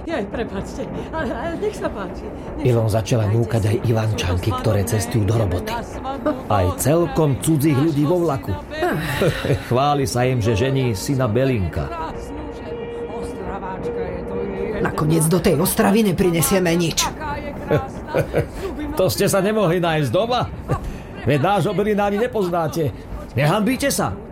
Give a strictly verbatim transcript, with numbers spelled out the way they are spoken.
Jaj, prepáčte, ale, ale nech sa páči. Nech Ilon sa začala páči. núkať aj Ivančanky, ktoré cestujú do roboty. Aj celkom cudzích ľudí vo vlaku. Chváli sa im, že žení syna Belinka. Nakoniec do tej Ostravy neprinesieme nič. To ste sa nemohli nájsť doma? Veď nášho Belina ani nepoznáte. Nehanbíte sa?